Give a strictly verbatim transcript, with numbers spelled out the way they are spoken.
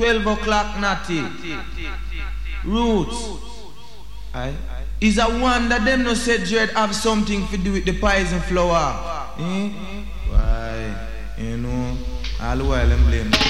twelve o'clock natty. Roots. Aye. Is a wonder them no said Dread have something to do with the poison flower. Eh? Why? You know, all the while them blame.